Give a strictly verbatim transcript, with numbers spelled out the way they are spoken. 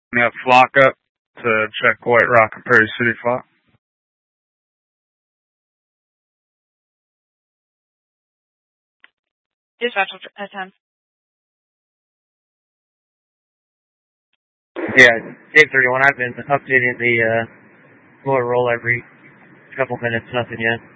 We have flock up to check White Rock and Prairie City flock. Dispatch at ten. Yeah, Dave thirty-one, I've been updating the uh, motor roll every couple minutes, nothing yet.